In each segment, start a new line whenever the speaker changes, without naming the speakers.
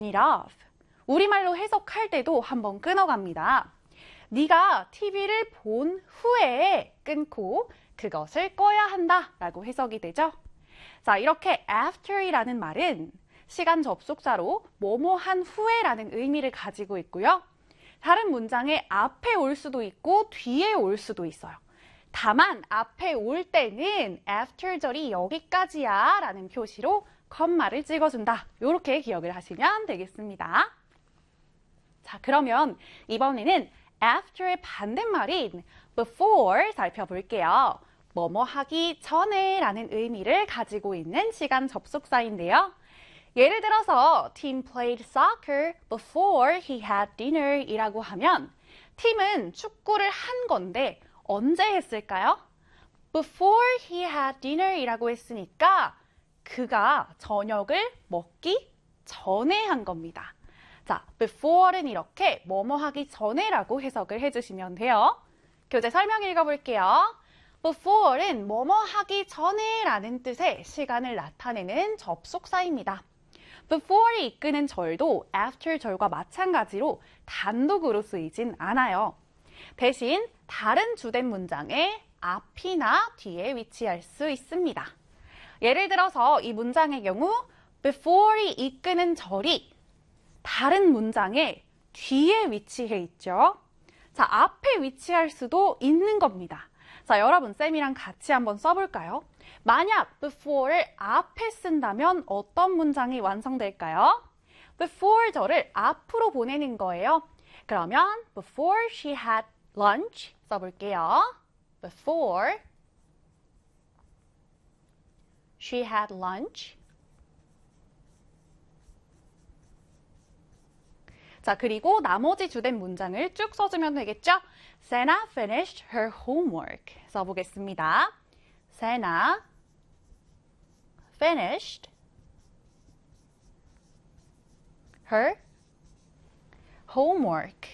off. 우리말로 해석할 때도 한번 끊어갑니다. 네가 TV를 본 후에 끊고 그것을 꺼야 한다 라고 해석이 되죠. 자, 이렇게 after이라는 말은 시간 접속사로 뭐뭐한 후에라는 의미를 가지고 있고요. 다른 문장의 앞에 올 수도 있고 뒤에 올 수도 있어요. 다만 앞에 올 때는 after 절이 여기까지야 라는 표시로 컴마를 찍어준다. 이렇게 기억을 하시면 되겠습니다. 자, 그러면 이번에는 after의 반대말인 before 살펴볼게요. 뭐뭐 하기 전에 라는 의미를 가지고 있는 시간 접속사인데요. 예를 들어서 Tim played soccer before he had dinner 이라고 하면 팀은 축구를 한 건데 언제 했을까요? Before he had dinner 이라고 했으니까 그가 저녁을 먹기 전에 한 겁니다. 자, before는 이렇게 뭐뭐 하기 전에라고 해석을 해주시면 돼요. 교재 설명 읽어볼게요. before는 뭐뭐 하기 전에 라는 뜻의 시간을 나타내는 접속사입니다. before이 이끄는 절도 after 절과 마찬가지로 단독으로 쓰이진 않아요. 대신 다른 주된 문장의 앞이나 뒤에 위치할 수 있습니다. 예를 들어서 이 문장의 경우 before이 이끄는 절이 다른 문장의 뒤에 위치해 있죠. 자, 앞에 위치할 수도 있는 겁니다. 자, 여러분 쌤이랑 같이 한번 써볼까요? 만약 before를 앞에 쓴다면 어떤 문장이 완성될까요? before 절을 앞으로 보내는 거예요. 그러면 before she had lunch 써볼게요. Before she had lunch. 자, 그리고 나머지 주된 문장을 쭉 써주면 되겠죠? Sena finished her homework. 써보겠습니다. Sena finished her homework.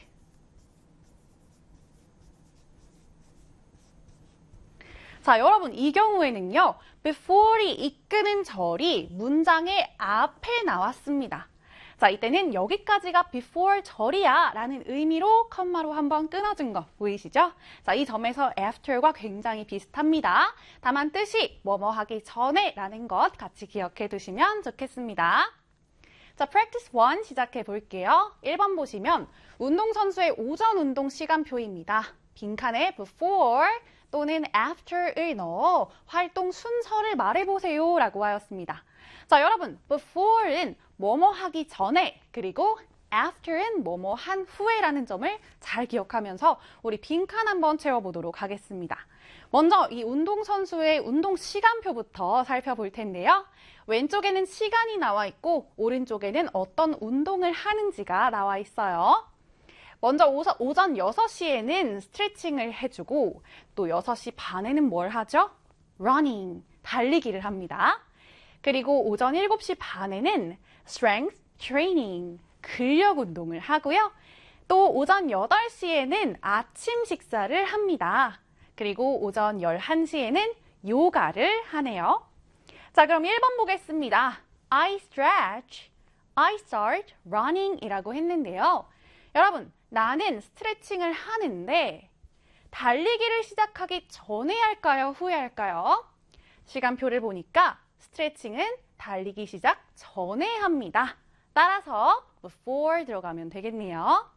자, 여러분 이 경우에는요. before이 이끄는 절이 문장의 앞에 나왔습니다. 자, 이때는 여기까지가 before 절이야 라는 의미로 컴마로 한번 끊어준 거 보이시죠? 자, 이 점에서 after과 굉장히 비슷합니다. 다만 뜻이 뭐뭐 하기 전에 라는 것 같이 기억해 두시면 좋겠습니다. 자, practice 1 시작해 볼게요. 1번 보시면 운동선수의 오전 운동 시간표입니다. 빈칸에 before 또는 after을 넣어 활동 순서를 말해보세요 라고 하였습니다. 자, 여러분 before는 뭐뭐 하기 전에 그리고 after는 뭐뭐 한 후에라는 점을 잘 기억하면서 우리 빈칸 한번 채워보도록 하겠습니다. 먼저 이 운동선수의 운동 시간표부터 살펴볼 텐데요. 왼쪽에는 시간이 나와 있고 오른쪽에는 어떤 운동을 하는지가 나와 있어요. 먼저 오전 6시에는 스트레칭을 해주고 또 6시 반에는 뭘 하죠? running, 달리기를 합니다. 그리고 오전 7시 반에는 strength training, 근력 운동을 하고요. 또 오전 8시에는 아침 식사를 합니다. 그리고 오전 11시에는 요가를 하네요. 자, 그럼 1번 보겠습니다. I stretch, I start running 이라고 했는데요. 여러분, 나는 스트레칭을 하는데 달리기를 시작하기 전에 할까요? 후에 할까요? 시간표를 보니까 스트레칭은 달리기 시작 전에 합니다. 따라서 before 들어가면 되겠네요.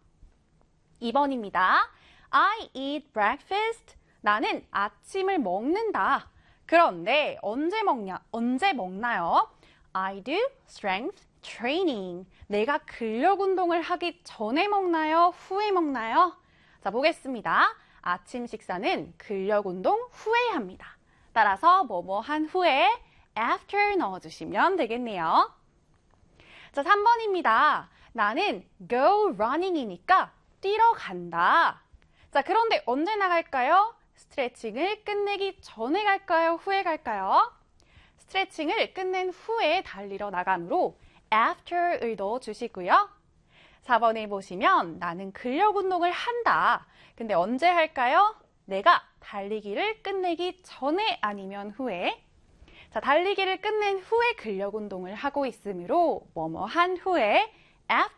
2번입니다. I eat breakfast. 나는 아침을 먹는다. 그런데 언제 먹나요? I do strength training. 내가 근력 운동을 하기 전에 먹나요? 후에 먹나요? 자, 보겠습니다. 아침 식사는 근력 운동 후에 합니다. 따라서 뭐뭐 한 후에 after 넣어주시면 되겠네요. 자, 3번입니다. 나는 go running이니까 뛰러 간다. 자, 그런데 언제 나갈까요? 스트레칭을 끝내기 전에 갈까요? 후에 갈까요? 스트레칭을 끝낸 후에 달리러 나가므로 after을 넣어주시고요. 4번을 보시면 나는 근력 운동을 한다. 근데 언제 할까요? 내가 달리기를 끝내기 전에 아니면 후에. 자, 달리기를 끝낸 후에 근력 운동을 하고 있으므로 뭐뭐 한 후에 after